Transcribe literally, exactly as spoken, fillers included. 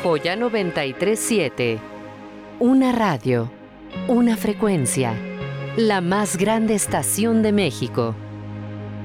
Joya noventa y tres punto siete. Una radio, una frecuencia, la más grande estación de México.